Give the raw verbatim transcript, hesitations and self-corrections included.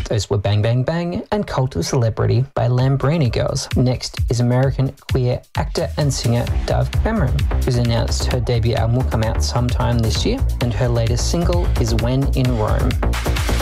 Those were Bang Bang Bang and Cult of Celebrity by Lambrini Girls. Next is American queer actor and singer Dove Cameron, who's announced her debut album will come out sometime this year, and her latest single is When in Rome.